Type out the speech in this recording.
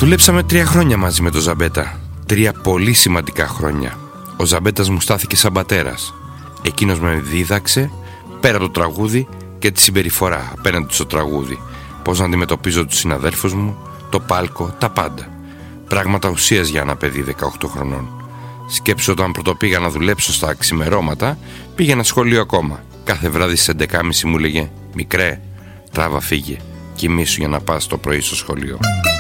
Δουλέψαμε 3 χρόνια μαζί με τον Ζαμπέτα. 3 πολύ σημαντικά χρόνια. Ο Ζαμπέτας μου στάθηκε σαν πατέρας. Εκείνος με δίδαξε, πέρα το τραγούδι, και τη συμπεριφορά απέναντι στο τραγούδι. Πώς να αντιμετωπίζω τους συναδέλφους μου, το πάλκο, τα πάντα. Πράγματα ουσίας για ένα παιδί 18 χρονών. Σκέψου, όταν πρωτοπήγα να δουλέψω στα ξημερώματα, πήγαινα σχολείο ακόμα. Κάθε βράδυ στις 11.30 μου λέγε: «Μικρέ, τράβα, φύγε, κοιμήσου για να πας το πρωί στο σχολείο».